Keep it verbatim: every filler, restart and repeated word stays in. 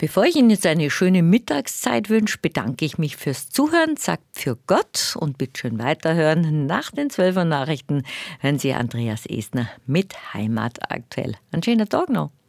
Bevor ich Ihnen jetzt eine schöne Mittagszeit wünsche, bedanke ich mich fürs Zuhören, sagt für Gott und bitte schön weiterhören. Nach den zwölfer Nachrichten hören Sie Andreas Esner mit Heimat aktuell. Einen schönen Tag noch.